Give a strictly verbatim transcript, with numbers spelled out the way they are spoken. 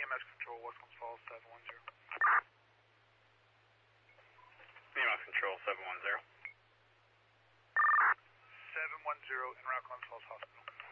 M S Control, West Clemens Falls, seven one zero. E M S Control, seven one zero. seven one zero, en route Clemens Falls Hospital.